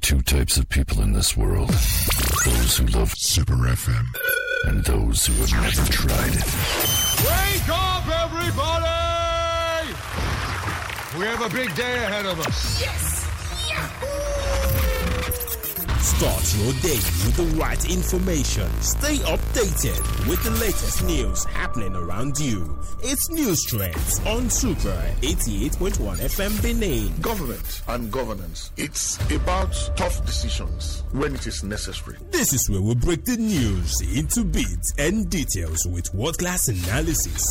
two types of people in this world. Those who love Super FM and those who have never tried it. Wake up, everybody! We have a big day ahead of us. Yes! Yahoo! Start your day with the right information. Stay updated with the latest news happening around you. It's News Trends on Super 88.1 FM Benin. Government and governance. It's about tough decisions when it is necessary. This is where we break the news into bits and details with world-class analysis.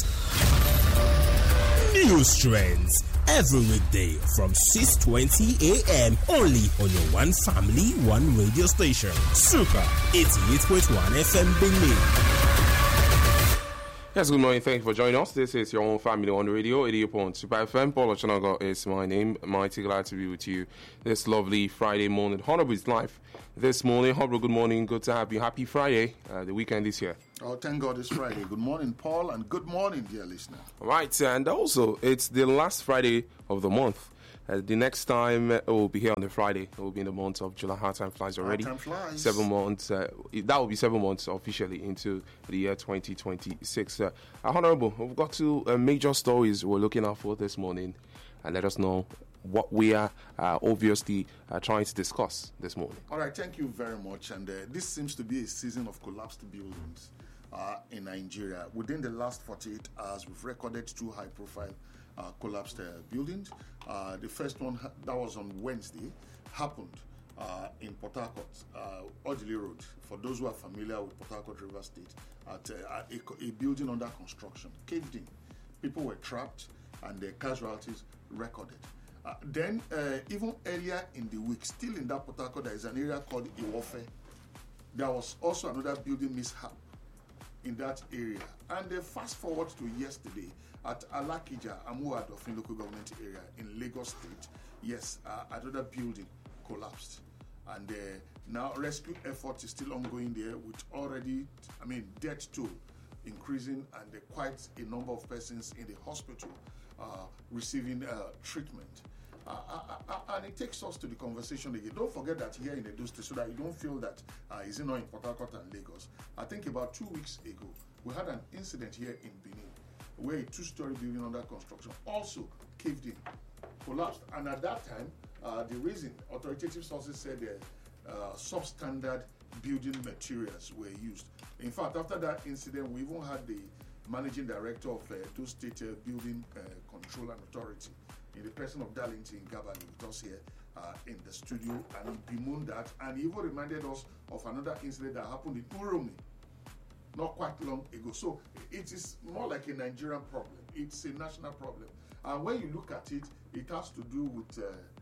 News Trends. Every weekday from 6:20 a.m. only on your one family, one radio station. Super 88.1 FM Benin. Yes, good morning. Thank you for joining us. This is your own family on radio, 88.1 Super FM. Paul Ochanaga is my name. Mighty glad to be with you this lovely Friday morning. Honorable is live this morning. Honorable, good morning. Good to have you. Happy Friday. The weekend is here. Oh, thank God it's Friday. Good morning, Paul, and good morning, dear listener. All right, and also, it's the last Friday of the month. The next time we'll be here on the Friday. It will be in the month of July. How time flies already. Time flies. 7 months. That will be 7 months officially into the year 2026. Honorable, we've got two major stories we're looking out for this morning. And let us know what we are obviously trying to discuss this morning. All right, thank you very much. And this seems to be a season of collapsed buildings in Nigeria. Within the last 48 hours, we've recorded two high-profile collapsed buildings. The first one, that was on Wednesday, happened in Port Harcourt, Odili Road. For those who are familiar with Port Harcourt, River State, at a building under construction, caved in. People were trapped and the casualties recorded. Then, even earlier in the week, still in that Port Harcourt, there is an area called Iwofe. There was also another building mishap in that area. And fast forward to yesterday at Alakija, Amuadofin local government area in Lagos State. Yes, another building collapsed. And now rescue effort is still ongoing there with already, death toll increasing and quite a number of persons in the hospital receiving treatment. And it takes us to the conversation again. Don't forget that here in Edo State, so that you don't feel that is it not in Port Harcourt and Lagos. I think about 2 weeks ago, we had an incident here in Benin where a two-story building under construction also caved in, collapsed. And at that time, the reason authoritative sources said substandard building materials were used. In fact, after that incident, we even had the managing director of Edo State Building Control and Authority, in the person of Darlington Gabali, with us here in the studio, and he bemoaned that, and he even reminded us of another incident that happened in Uromi not quite long ago. So it is more like a Nigerian problem. It's a national problem. And when you look at it, it has to do with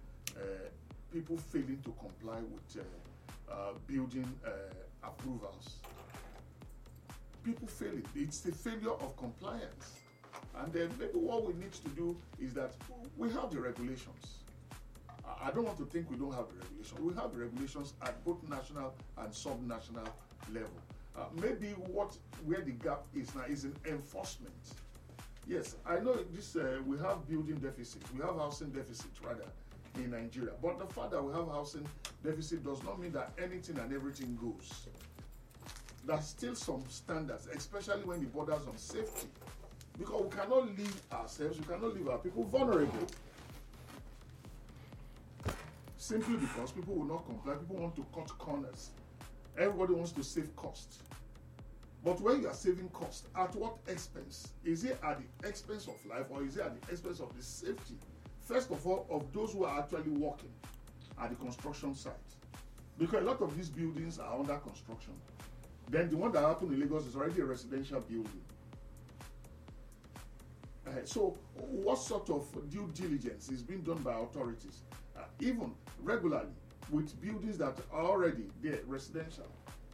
people failing to comply with building approvals. People failing. It's the failure of compliance. And then maybe what we need to do is that we have the regulations. I don't want to think we don't have the regulations. We have the regulations at both national and sub-national level. Maybe where the gap is now is in enforcement. Yes, I know this. We have building deficit. We have housing deficit rather in Nigeria. But the fact that we have housing deficit does not mean that anything and everything goes. There's still some standards, especially when it borders on safety. Because we cannot leave ourselves, we cannot leave our people vulnerable. Simply because people will not comply, people want to cut corners. Everybody wants to save cost. But when you are saving cost, at what expense? Is it at the expense of life, or is it at the expense of the safety, first of all, of those who are actually working at the construction site? Because a lot of these buildings are under construction. Then the one that happened in Lagos is already a residential building. So what sort of due diligence is being done by authorities, even regularly, with buildings that are already there, residential?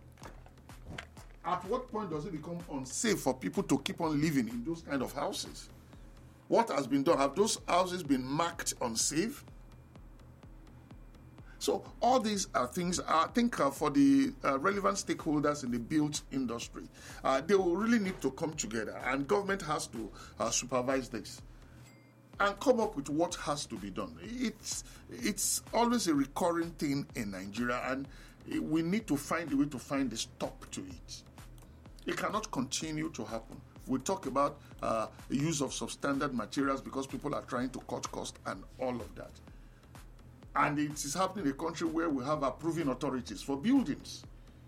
At what point does it become unsafe for people to keep on living in those kind of houses? What has been done? Have those houses been marked unsafe? So all these are things, I think, for the relevant stakeholders in the built industry, they will really need to come together, and government has to supervise this. and come up with what has to be done. It's always a recurring thing in Nigeria, and we need to find a way to find a stop to it. It cannot continue to happen. We talk about the use of substandard materials because people are trying to cut costs and all of that. And it is happening in a country where we have approving authorities for buildings.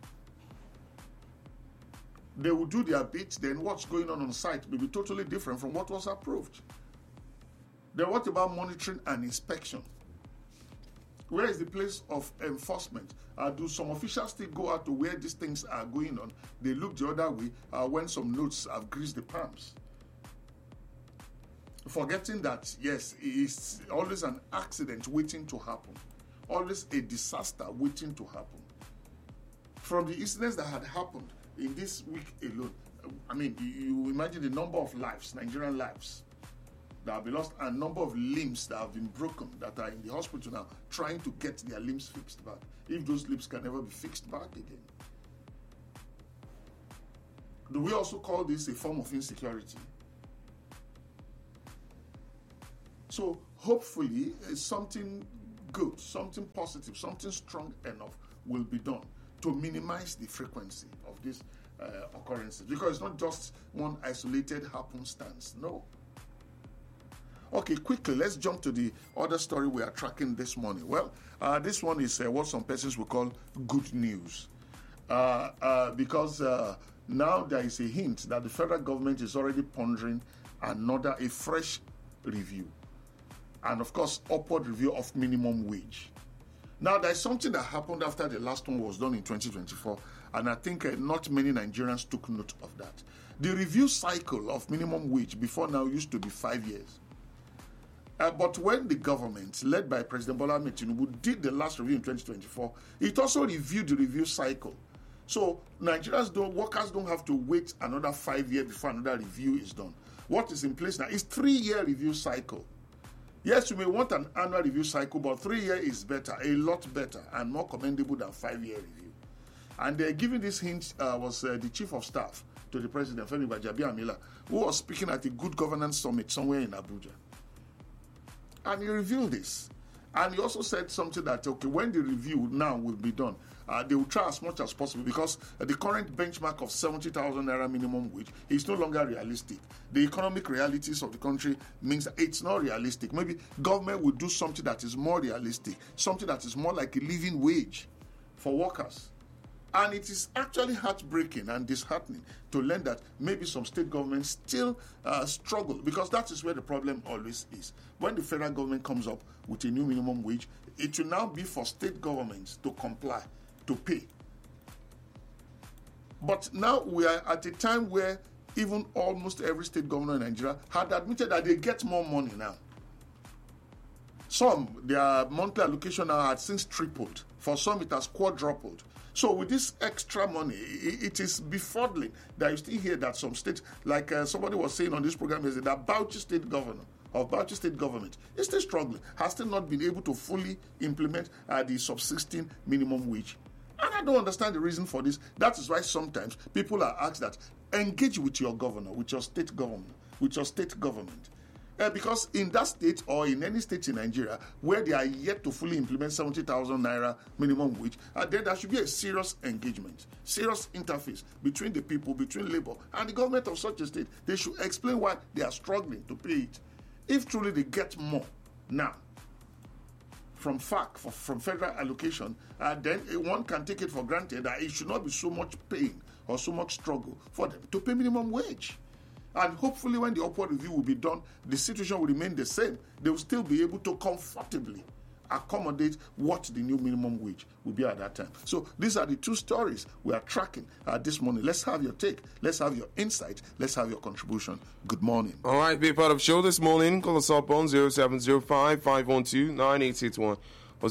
They will do their bit, then what's going on site may be totally different from what was approved. Then what about monitoring and inspection? Where is the place of enforcement? Do some officials still go out to where these things are going on? They look the other way when some notes have greased the palms. Forgetting that, yes, it's always an accident waiting to happen. Always a disaster waiting to happen. From the incidents that had happened in this week alone, I mean, you imagine the number of lives, Nigerian lives, that have been lost, and number of limbs that have been broken, that are in the hospital now, trying to get their limbs fixed back. If those limbs can never be fixed back again. Do we also call this a form of insecurity? So hopefully something good, something positive, something strong enough will be done to minimize the frequency of these occurrences. Because it's not just one isolated happenstance, no. Okay, quickly, let's jump to the other story we are tracking this morning. Well, this one is what some persons will call good news. Because now there is a hint that the federal government is already pondering a fresh review. And of course, upward review of minimum wage. Now, there's something that happened after the last one was done in 2024, and I think not many Nigerians took note of that. The review cycle of minimum wage before now used to be 5 years. But when the government, led by President Bola Ahmed Tinubu, did the last review in 2024, it also reviewed the review cycle. So workers don't have to wait another 5 years before another review is done. What is in place now is 3-year review cycle. Yes, you may want an annual review cycle, but 3 years is better, a lot better, and more commendable than 5-year review. And giving this hint was the Chief of Staff to the President, Femi Gbajabiamila, who was speaking at the Good Governance Summit somewhere in Abuja. And he revealed this. And he also said something that, okay, when the review now will be done, they will try as much as possible because the current benchmark of 70,000 naira minimum wage is no longer realistic. The economic realities of the country means that it's not realistic. Maybe government will do something that is more realistic, something that is more like a living wage for workers. And it is actually heartbreaking and disheartening to learn that maybe some state governments still struggle, because that is where the problem always is. When the federal government comes up with a new minimum wage, it will now be for state governments to comply, to pay. But now we are at a time where even almost every state governor in Nigeria had admitted that they get more money now. Some, their monthly allocation now had since tripled. For some, it has quadrupled. So with this extra money, it is befuddling that you still hear that some states, like somebody was saying on this program yesterday, that Bauchi State Governor of Bauchi State Government is still struggling, has still not been able to fully implement the subsisting minimum wage. And I don't understand the reason for this. That is why sometimes people are asked that engage with your governor, with your state government, because in that state or in any state in Nigeria where they are yet to fully implement 70,000 naira minimum wage, there should be a serious engagement, serious interface between the people, between labor and the government of such a state. They should explain why they are struggling to pay it. If truly they get more now from FAC, from federal allocation, then one can take it for granted that it should not be so much pain or so much struggle for them to pay minimum wage. And hopefully when the upward review will be done, the situation will remain the same. They will still be able to comfortably accommodate what the new minimum wage will be at that time. So these are the two stories we are tracking this morning. Let's have your take. Let's have your insight. Let's have your contribution. Good morning. All right, be a part of the show this morning. Call us up on 0705-512-9881 or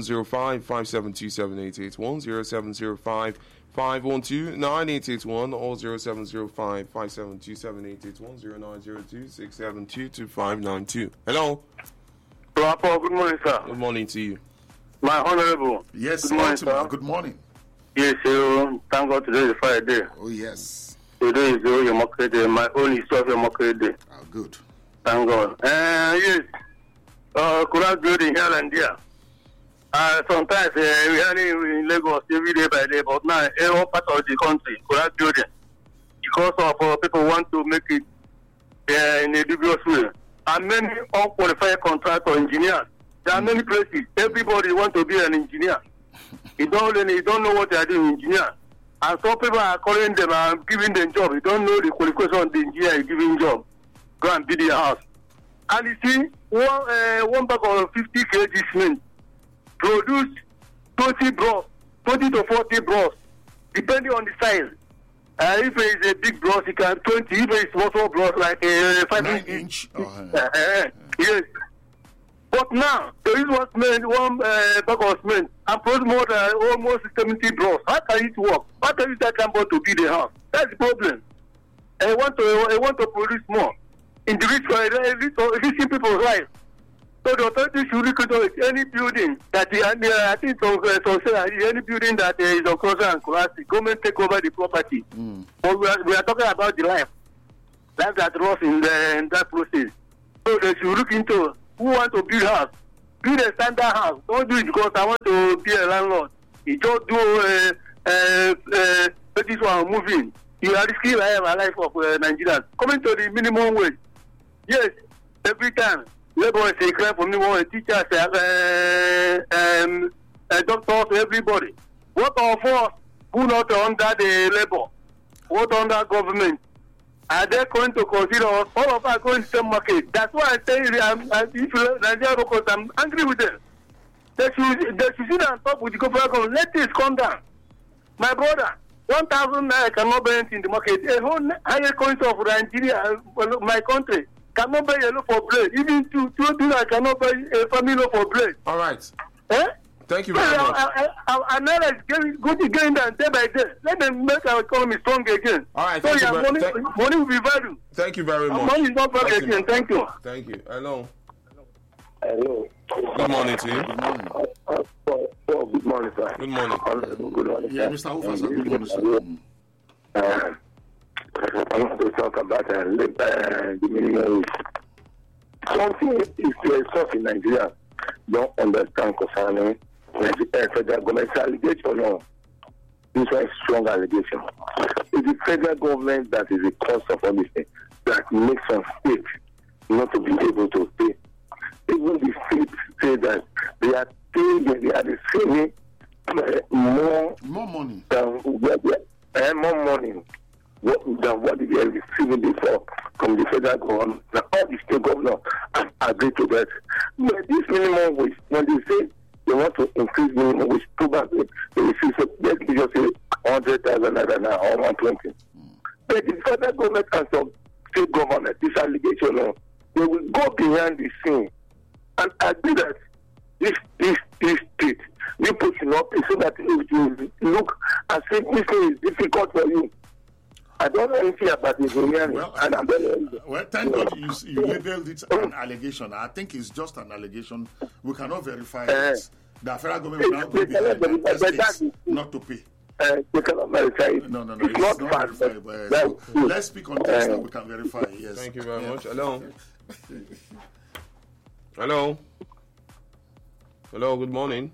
0705-572-7881, 0705-512-9881 or 0705-572-7881, 0902-672-2592. Hello. Good morning, sir. Good morning to you. My honorable. Yes, good morning, sir. Good morning. Yes, thank God today is Friday. Oh, yes. Today is your Mokre Day. My own is your Mokre Day. Oh, good. Thank God. Yes. Collapse building here and there. Sometimes we are in Lagos every day by day, but now all part of the country, collapse building. Because of people want to make it in a dubious way. And many unqualified contractor engineers. There are many places. Everybody want to be an engineer. You don't know what they are doing, engineer. And some people are calling them and giving them job. You don't know the qualification of the engineer is giving job. Go and build your house. And you see, one bag of 50 kg cement produce 20 to 40 bros, depending on the size. If it is a big bros, it can 20. If it is small bros, like a 5 inch. Yes. But now, there is one bag of cement and produce more than almost 70 bros. How can it work? How can you start to build a house? That's the problem. I want to produce more in the rich people's life. So the authorities should recognize any building that I think any building that is on crossing and collapsing, government take over the property. But we are talking about the life that lost in that process. So they should look into who want to build house. Build a standard house. Don't do it because I want to be a landlord. You just do this one moving. You are risking the life of Nigerians. Coming to the minimum wage. Yes, every time. Labor is a crime for minimum wage. Teachers, doctors, everybody. What of us who not under the labor? What under government? Are they going to consider us? All of us are going to the market. That's why I say, if Nigeria locals, I'm angry with them. They should sit on top with the government. Let this come down. My brother, 1,000 naira cannot buy anything in the market. A whole higher coins of Nigeria, my country, cannot buy a loaf for bread. Even two I cannot buy a family loaf for bread. All right. Eh? Thank you very much. Our naira is going down day by day. Let them make our economy strong again. All right. So money will be valued. Thank you very much. Money is not valued again. Thank you. Thank you. Hello. Hello. Good morning to you. Good morning, sir. Good morning. Good morning. Yeah, Mr. Ufa, sir. Good morning, sir. I want to talk about the minimum wage. Something is to a source in Nigeria don't understand concerning federal government allegation. No, this is a strong allegation. It's the federal government that is the cause of all this thing that makes some states not to be able to pay. Even the states say that they are paying, they are receiving more money than what they are receiving before from the federal government. Now, all the state governors have agreed to that. But this minimum wage, when they say they want to increase minimum wage, probably they will see, so let's just say 100,000 naira now or 120. But the federal government and some state government, this allegation, they will go behind the scene and agree that this state, you put it up so that it will look as if this thing is difficult for you. I don't know anything about it. Well, thank God you labeled it an allegation. I think it's just an allegation. We cannot verify it. The federal government will not go behind that not to pay. You cannot verify it. No, it's not verifiable. So let's speak on this that we can verify. Yes. Thank you very much. Hello. Hello. Hello. Good morning.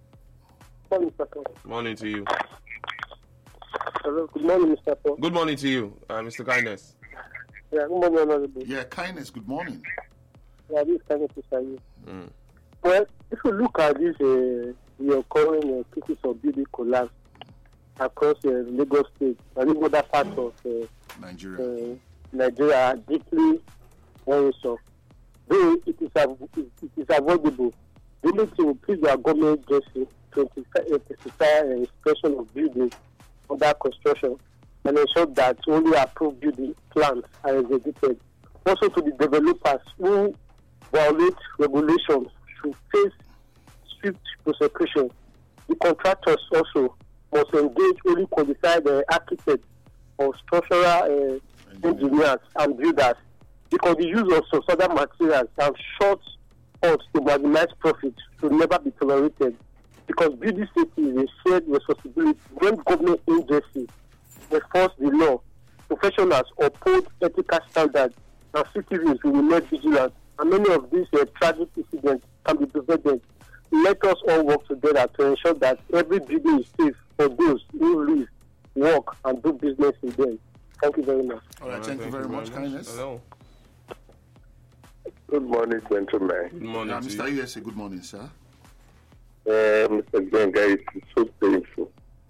Morning to you. Hello, good morning, Mr. Paul. Good morning to you, Mr. Kindness. Yeah, good morning, Honorable. Yeah, Kindness, good morning. Yeah, this is Kindness, Mr. Well, if you look at this, the occurring cases of building collapse across Lagos State and even other parts of Nigeria are deeply worrisome. Though it is avoidable, we need to please our government agency to intensify inspection of buildings under construction and ensure that only approved building plans are executed. Also to the developers who violate regulations to face strict prosecution. The contractors also must engage only qualified architects or structural engineers and builders, because the use of substandard materials and short cuts to maximize profit should never be tolerated, because building safety is a shared responsibility. When government agencies enforce the law, professionals uphold ethical standards, as citizens, we will not vigilant. And many of these tragic incidents can be prevented. Let us all work together to ensure that every building is safe for those who live, work, and do business in them. Thank you very much. All right, thank you very much, Kindness. Hello. Good morning, gentlemen. Good morning. Mr. USA, good morning, sir. Mr. Genga, it is so painful.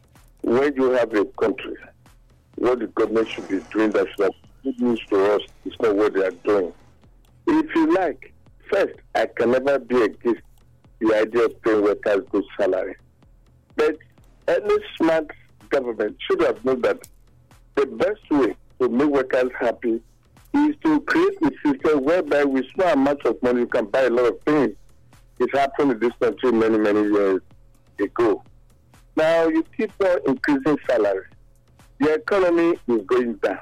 When you have a country, what the government should be doing that should have good news to us is not what they are doing. If you like, first, I can never be against the idea of paying workers good salary. But any smart government should have known that the best way to make workers happy is to create a system whereby with small amount of money you can buy a lot of things. It happened in this country many, many years ago. Now you keep on increasing salary. The economy is going down.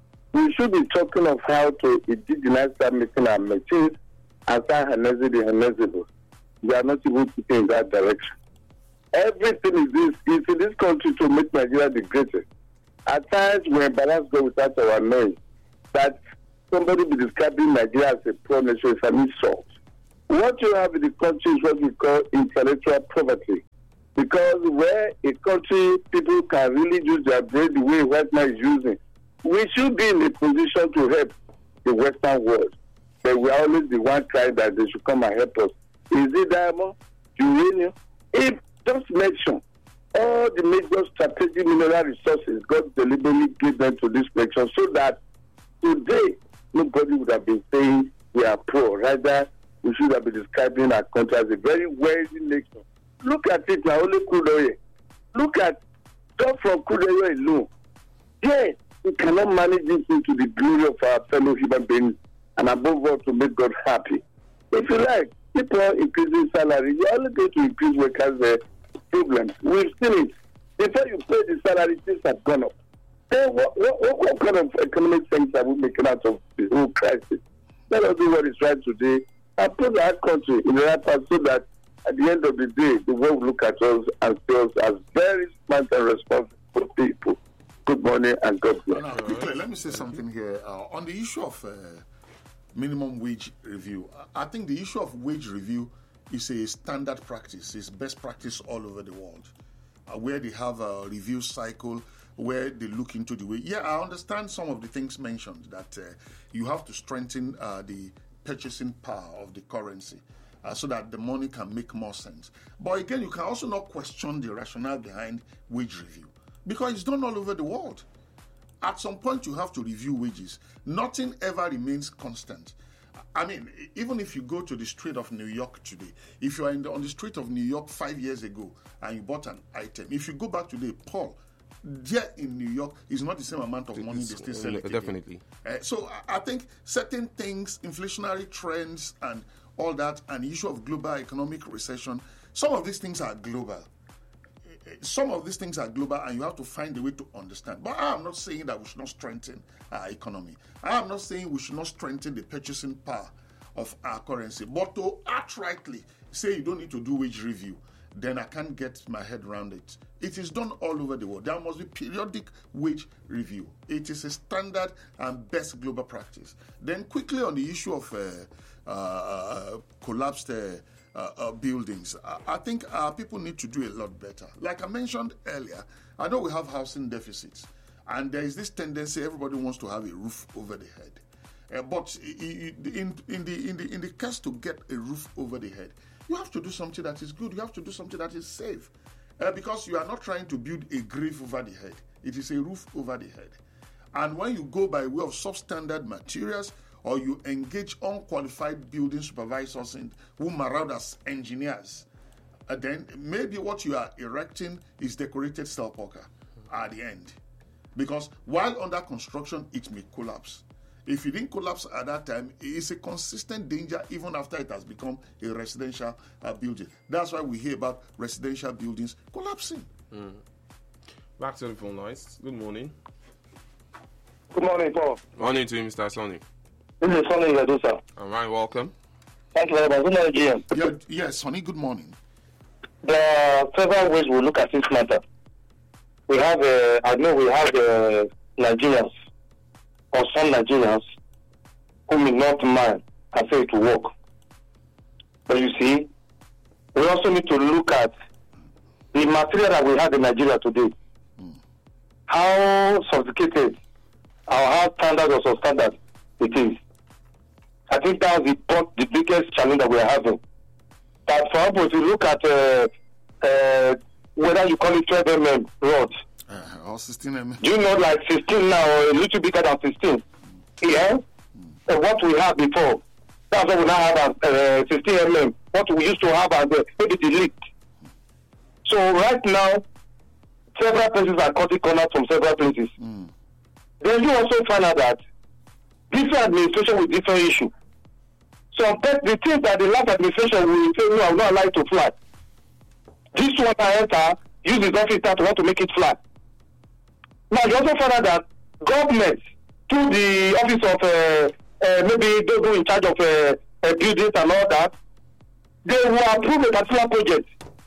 We should be talking of how to indigenize start making our machines and start harnessing the harnessable. We are not even keeping in that direction. Everything is in this country to make Nigeria the greatest. At times we embarrass God without our knowing that somebody be describing Nigeria as a poor nation is an insult. What you have in the country is what we call intellectual poverty. Because where a country, people can really use their brain the way white man is using, we should be in a position to help the Western world. But we are always the one crying that they should come and help us. Is it diamond, uranium? If just mention all the major strategic mineral resources God deliberately gave them to this nation so that today nobody would have been saying we are poor. Rather, we should have been describing our country as a very wealthy nation. Look at it now, only crude oil. Look at just from crude oil alone. Yes, we cannot manage this into the glory of our fellow human beings and above all to make God happy. If you like, keep on increasing salary, you're only going to increase workers' problems. We've seen it. Before you pay the salary, things have gone up. Then what kind of economic sense are we making out of the whole crisis? Let us do what is right today and put our country in the right path so that at the end of the day, the world will look at us and see us as very smart and responsible people. Good morning and God bless. Now, quickly, let me say something here. On the issue of minimum wage review, I think the issue of wage review is a standard practice. It's best practice all over the world, where they have a review cycle where they look into the way. Yeah, I understand some of the things mentioned, that you have to strengthen the purchasing power of the currency so that the money can make more sense. But again, you can also not question the rationale behind wage review because it's done all over the world. At some point, you have to review wages. Nothing ever remains constant. I mean, even if you go to the street of New York today, if you are on the street of New York 5 years ago and you bought an item, if you go back today, Paul, there in New York is not the same amount of money they still sell it. Definitely. So I think certain things, inflationary trends and all that, and the issue of global economic recession, some of these things are global. Some of these things are global, and you have to find a way to understand. But I am not saying that we should not strengthen our economy. I am not saying we should not strengthen the purchasing power of our currency. But to outrightly say you don't need to do wage review, then I can't get my head around it. It is done all over the world. There must be periodic wage review. It is a standard and best global practice. Then quickly on the issue of collapsed buildings, I think people need to do a lot better. Like I mentioned earlier, I know we have housing deficits, and there is this tendency everybody wants to have a roof over the head. But in the case to get a roof over the head, you have to do something that is good. You have to do something that is safe, because you are not trying to build a grave over the head. It is a roof over the head. And when you go by way of substandard materials, or you engage unqualified building supervisors who maraud as engineers, then maybe what you are erecting is decorated self-worker at the end. Because while under construction, it may collapse. If it didn't collapse at that time, it's a consistent danger even after it has become a residential building. That's why we hear about residential buildings collapsing. Back to the phone lines. Good morning. Good morning, Paul. Morning to you, Mr. Sonny. This is Sonny Yadusa. All right, welcome. Thank you very much. Good morning, GM. Yes, Sonny, good morning. There are several ways we look at this matter. We have, Nigerians, or some Nigerians, who may not mind and say it will work. But you see, we also need to look at the material that we have in Nigeria today. How sophisticated or how standard or substandard it is. I think that's the biggest challenge that we are having. But for example, if you look at whether you call it 12 mm rod, or 16 mm. do you know like 16 now or a little bigger than 16? Yeah? What we had before. That's what we now have as 16 mm. What we used to have as maybe the leaked. So right now, several places are cutting corners from several places. Then you also find out that different administration with different issues. So the things that the last administration will say, no, I'm not allowed to fly. This one I enter, use his office to want to make it fly. Now you also find out that government, through the office of maybe those who in charge of buildings and all that, they will approve a particular project.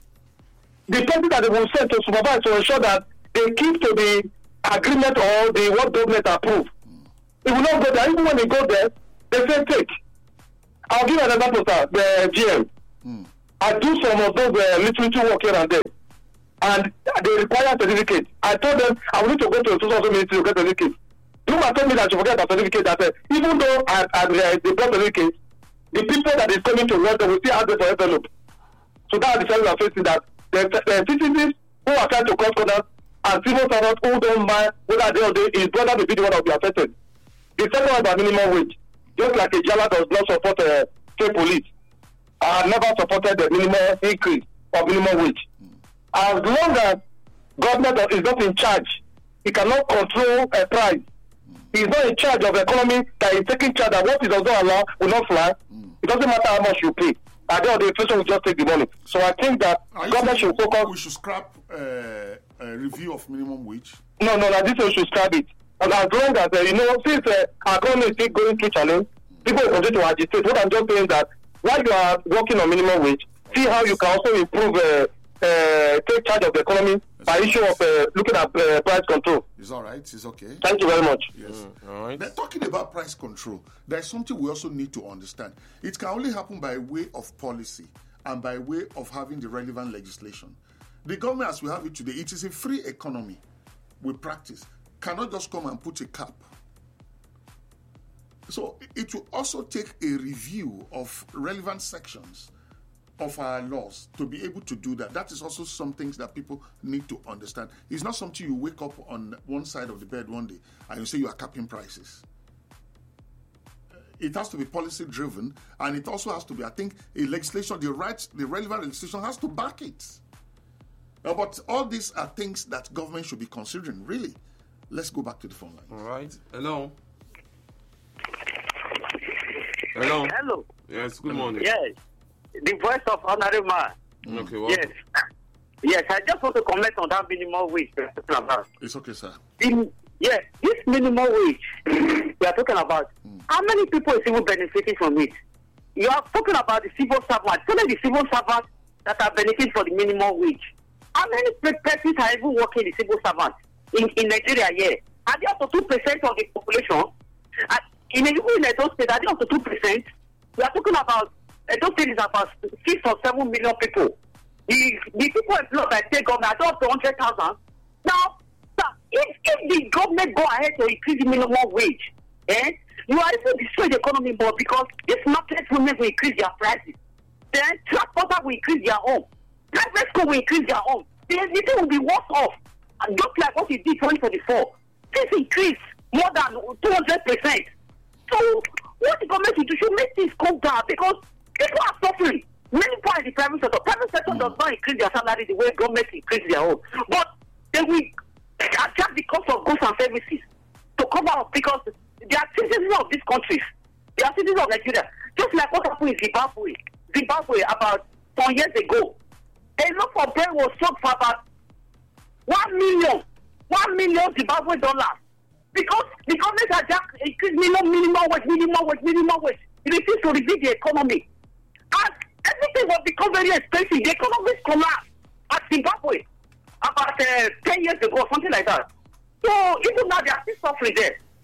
The person that they will send to supervise to ensure that they keep to the agreement or the what government approve. It will not go there. Even when they go there, they say take. I'll give an example, sir. The GM. I do some of those little work here and there, and they require certificate. I told them I will need to go to the social ministry to get certificate. You must tell me that you forget the certificate. That even though they brought certificate, the people that is coming to work, they will still ask them for envelope. So that's the challenge we are facing. That the citizens who are trying to cut corners and civil servants who don't mind whether they or they is brother will be the one that will be affected. The second one about minimum wage. Just like a Jala does not support state police. I have never supported the minimum increase of minimum wage. As long as government is not in charge, it cannot control a price. He is not in charge of the economy that is taking charge that what it does not allow will not fly. It doesn't matter how much you pay. At the end of the inflation will just take the money. So I think that government should focus. We should scrap a review of minimum wage. No, this one should scrap it. And as long as, since our economy is still going through challenge, people will continue to agitate. What I'm just saying is that while you are working on minimum wage, see how you can also improve, take charge of the economy by issue of looking at price control. It's all right. It's okay. Thank you very much. Yes. All right. They're talking about price control. There's something we also need to understand. It can only happen by way of policy and by way of having the relevant legislation. The government, as we have it today, it is a free economy. We practice. Cannot just come and put a cap. So it will also take a review of relevant sections of our laws to be able to do that. That is also some things that people need to understand. It's not something you wake up on one side of the bed one day and you say you are capping prices. It has to be policy driven, and it also has to be, I think, a legislation, the relevant legislation has to back it. But all these are things that government should be considering, really. Let's go back to the phone line. All right. Hello. Hello. Hello. Yes, good morning. Yes. The voice of Honorable Man. Okay, well. Yes. Yes, I just want to comment on that minimum wage we're talking about. It's okay, sir. Yes, this minimum wage we are talking about, how many people is even benefiting from it? You are talking about the civil servants. Tell me the civil servants that are benefiting from the minimum wage. How many persons are even working the civil servants in Nigeria here? Are they up to 2% of the population? In those states, are they up to 2%? We are talking about, those states is about 6 or 7 million people. The people employed by state government are up to 100,000. Now, if the government go ahead to increase the minimum wage, you are able to destroy the economy more, because this market women will increase their prices. Then transporters will increase their own. Private school will increase their own. The thing will be worse off. And just like what we did 2024, this increase more than 200%. So what the government should make this come down, because people are suffering. Many people in the private sector. Private sector does not increase their salary the way government increase their own. But they will adjust the cost of goods and services to cover up, because they are citizens of these countries. They are citizens of Nigeria. Just like what happened in Zimbabwe. Zimbabwe about 4 years ago. A lot of bread was sold for about 1 million Zimbabwe dollars. Because the government has just increased minimum wage. It refused to review the economy. And everything was become very expensive. The economy collapsed at Zimbabwe about 10 years ago, something like that. So even now they are still suffering there.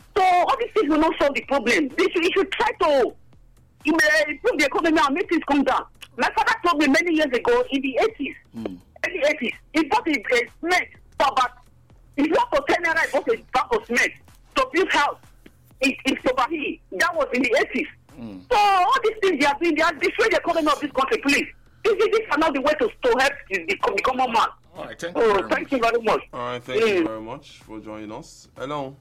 So all these things will not solve the problem. You should try to improve the economy and make things come down. My father told me many years ago in the 80s, early 80s, he bought a cement for about, if you want for 10 naira, he bought a bag of cement to build house in Sobahi. That was in the 80s. So all these things they are doing, they are destroying the economy of this country, please. This are not the way to help the common man. All right, thank you very much. All right, thank you very much for joining us. Hello.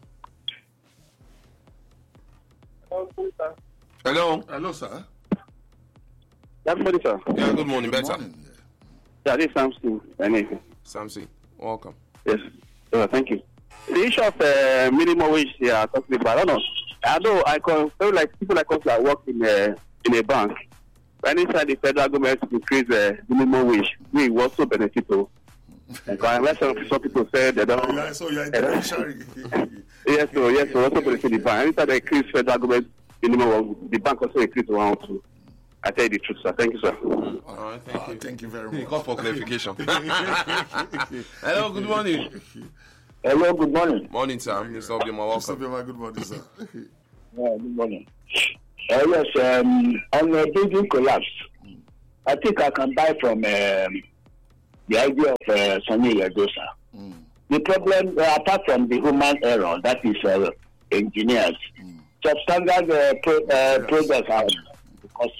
Hello. Hello, sir. Good morning, sir. Yeah, good morning. Good Better. morning. Yeah, this is Samson. Samson, welcome. Yes. Thank you. The issue of minimum wage they are talking about, I don't know. I know I feel like people like us that work in a bank. Anytime the federal government increase the minimum wage, we also benefit too. Unless some people say they don't. Yeah, so you're beneficiary. Yes, also benefit the bank. Anytime they increase federal government minimum, the bank also increase one too. I tell you the truth, sir. Thank you, sir. All right, thank you. Thank you very much. Call for clarification. Hello, good morning. Hello, good morning. Morning, sir. Mr. Obioma, welcome. Mr. Obioma, good morning, sir. Good morning. Yes, on the building collapse, I think I can buy from the idea of Sonny Yadosa. The problem, apart from the human error, that is engineers, substandard products are because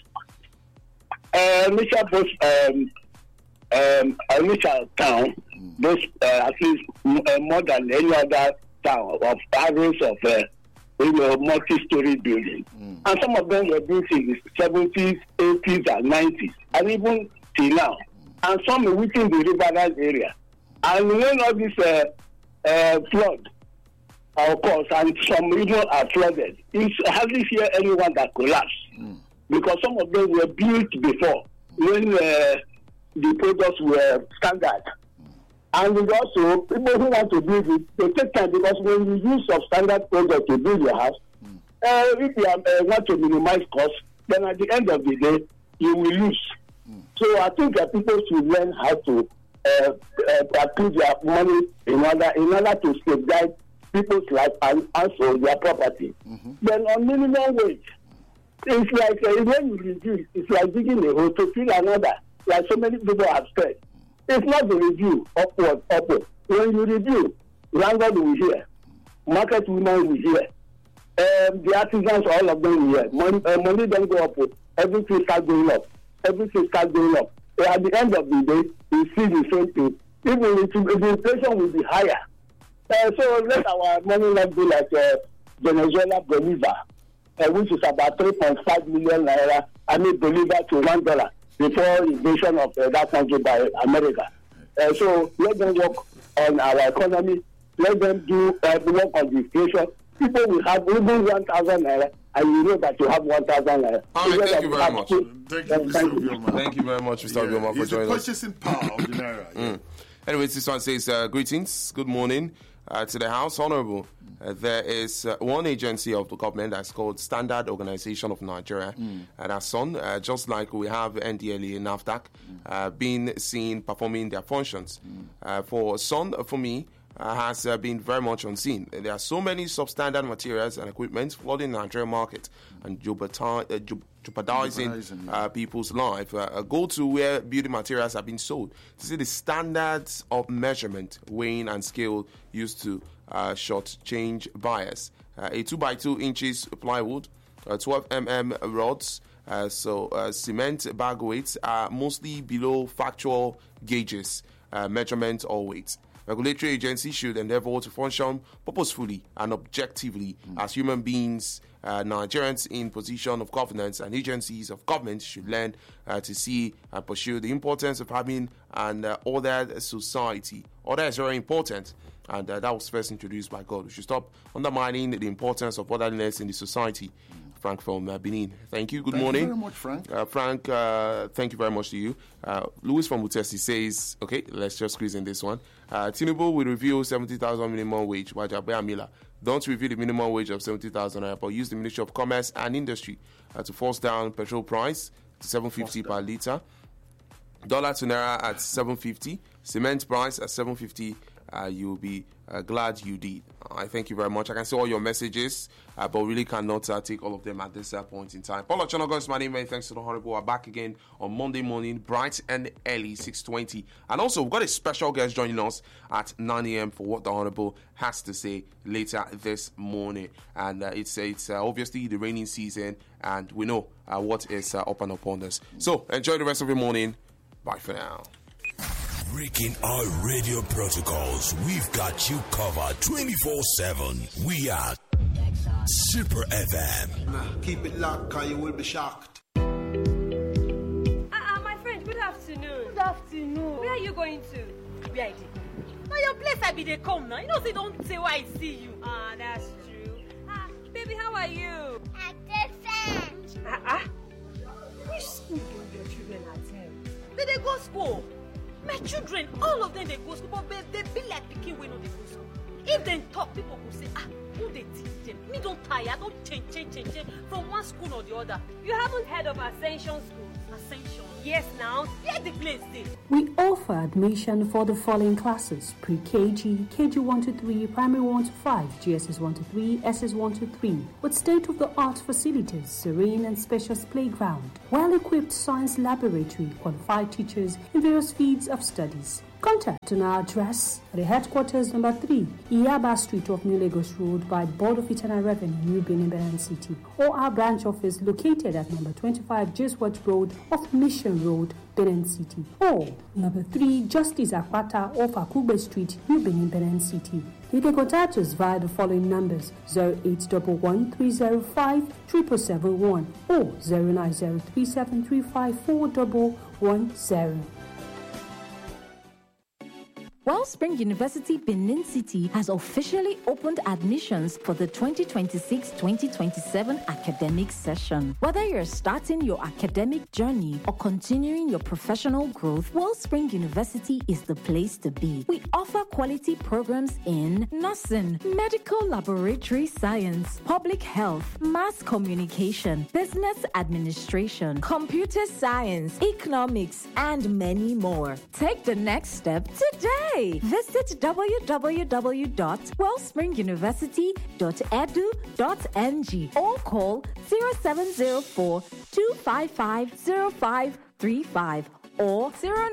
initial town, those at least more than any other town of average of multi-story building, and some of them were built in the 70s, 80s, and 90s, and even till now, and some within the riverine area. And when all this flood occurs, and some even are flooded, it's hardly hear anyone that collapsed. Because some of them were built before when the products were standard. And also, people who want to build it, they take time because when you use substandard products to build your house, if you want to minimize costs, then at the end of the day, you will lose. So I think that people should learn how to put their money in order to safeguard people's life and also their property. Then on minimum wage, it's like when you reduce, it's like digging a hole to fill another, like so many people have said. It's not the review, upward. When you review, landlord will hear, market women will hear, the artisans, all of them will hear. Money don't go up, everything starts going up. At the end of the day, you see the same thing. Even the inflation will be higher. So let our money not be like Venezuela Bolivar, which is about 3.5 million naira, Bolivar to $1 before invasion of that country by America. So let them work on our economy. Let them do work on the inflation. People will have even 1,000 naira, and you know that you have 1,000 naira. All right, thank you very much. Thank you very much, Mr. Obioma, for joining us. It's the purchasing power of the naira. Anyways, this one says, greetings, good morning to the House. Honorable, there is one agency of the government that's called Standard Organization of Nigeria, and our son, just like we have NDLEA and NAFDAC, being seen performing their functions. For son, for me, has been very much on scene. There are so many substandard materials and equipment flooding the Nigerian market and jeopardizing people's life. Go to where building materials are being sold to see the standards of measurement, weighing, and scale used to shortchange buyers. A 2x2 inches plywood, 12 rods, cement bag weights are mostly below factual gauges, measurement or weights. Regulatory agencies should endeavor to function purposefully and objectively as human beings. Nigerians in position of governance and agencies of government should learn to see and pursue the importance of having an ordered society. Order is very important, and that was first introduced by God. We should stop undermining the importance of orderliness in the society. Frank from Benin. Thank you. Good morning. Thank you very much, Frank. Frank, thank you very much to you. Louis from Utesi says, okay, let's just squeeze in this one. Tinubu will review 70,000 minimum wage. Wajabe Amila, don't review the minimum wage of 70,000, but use the Ministry of Commerce and Industry to force down petrol price to $7.50 per litre. Dollar to naira at $7.50. Cement price at $7.50 you'll be glad you did. I thank you very much. I can see all your messages, but really cannot take all of them at this point in time. Paul Ochonogo is my name. Many thanks to the Honorable. We're back again on Monday morning, bright and early, 6:20. And also, we've got a special guest joining us at 9 a.m. for what the Honorable has to say later this morning. And it's obviously the raining season, and we know what is up and upon us. So, enjoy the rest of your morning. Bye for now. Breaking our radio protocols, we've got you covered 24/7. We are Super FM. Keep it locked, or you will be shocked. My friend, good afternoon. Good afternoon. Where are you going to? Where I did? Now your place I be they come now. You know, say don't say why I see you. That's true. Baby, how are you? At the Which school do your children attend? They go school. My children, all of them, they go school, but they be like picking when they go school. If they talk, people will say, who they teach them? Me don't tire, don't change from one school or the other. You haven't heard of Ascension School? Ascension? Yes, now. Here's the place there. We offer admission for the following classes: pre-KG, KG 1 to 3, primary 1 to 5, GSS 1 to 3, SS 1 to 3, with state-of-the-art facilities, serene and spacious playground, well-equipped science laboratory, qualified teachers in various fields of studies. Contact on our address at the headquarters number 3, Iyaba Street off New Lagos Road by Board of Internal Revenue, New Benin, Benin City, or our branch office located at number 25 Jesworth Road off Mission Road, Benin City, or number 3 Justice Akwata off Akugbe Street, New Benin, Benin City. You can contact us via the following numbers: 0811 305 7771 or 0903735 4110. Wellspring University Benin City has officially opened admissions for the 2026-2027 academic session. Whether you're starting your academic journey or continuing your professional growth, Wellspring University is the place to be. We offer quality programs in nursing, medical laboratory science, public health, mass communication, business administration, computer science, economics, and many more. Take the next step today. Visit www.wellspringuniversity.edu.ng or call 0704-255-0535 or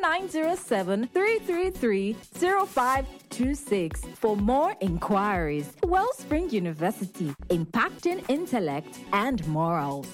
0907-333-0526 for more inquiries. Wellspring University, impacting intellect and morals.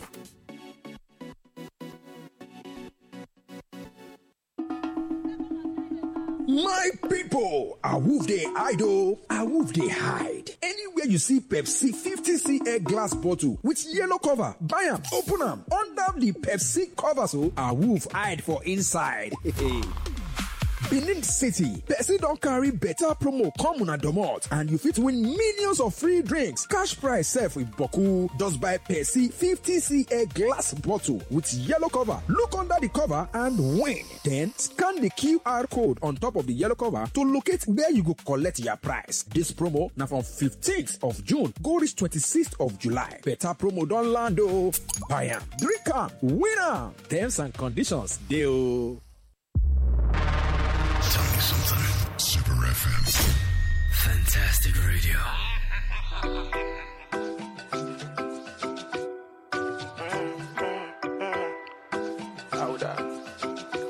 My people, awoof dey hide oh, awoof dey hide. Anywhere you see Pepsi 50cl glass bottle with yellow cover, buy am, open am, under the Pepsi cover so awoof hide for inside. Benin City, Pepsi don carry better promo come una domot and you fit win millions of free drinks. Cash prize sef with boku. Just buy Pepsi 50cl glass bottle with yellow cover. Look under the cover and win. Then scan the QR code on top of the yellow cover to locate where you go collect your prize. This promo na from 15th of June go reach 26th of July. Better promo don land oh. Buy am, drink am, win am. Terms and conditions dey oh. Tell me something. Super FM. Fantastic radio.